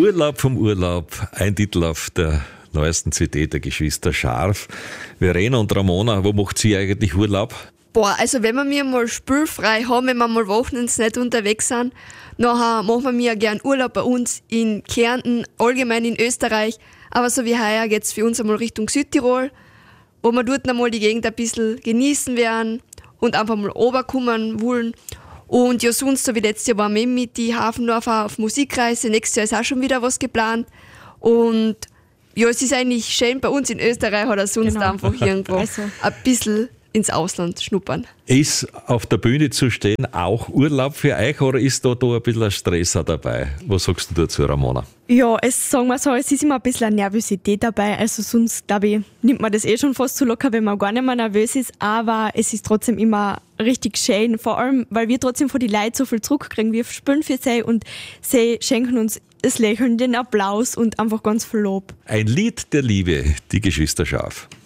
Urlaub vom Urlaub, ein Titel auf der neuesten CD der Geschwister Scharf. Verena und Ramona, wo macht sie eigentlich Urlaub? Also wenn wir mal spielfrei haben, wenn wir mal wochenends nicht unterwegs sind, nachher machen wir gern Urlaub bei uns in Kärnten, allgemein in Österreich. Aber so wie heuer geht's für uns einmal Richtung Südtirol, wo wir dort einmal die Gegend ein bisschen genießen werden und einfach mal runterkommen wollen. Und ja, sonst, so wie letztes Jahr waren wir mit die Hafendorfer auf Musikreise. Nächstes Jahr ist auch schon wieder was geplant. Und ja, es ist eigentlich schön bei uns in Österreich oder sonst einfach irgendwo ein bisschen ins Ausland schnuppern. Ist auf der Bühne zu stehen auch Urlaub für euch oder ist da ein bisschen ein Stress auch dabei? Was sagst du dazu, Ramona? Ja, sagen wir so, es ist immer ein bisschen eine Nervosität dabei. Also sonst, glaube ich, nimmt man das schon fast zu locker, wenn man gar nicht mehr nervös ist. Aber es ist trotzdem immer richtig schön. Vor allem, weil wir trotzdem von den Leuten so viel zurückkriegen. Wir spielen für sie und sie schenken uns das Lächeln, den Applaus und einfach ganz viel Lob. Ein Lied der Liebe, die Geschwister Scharf.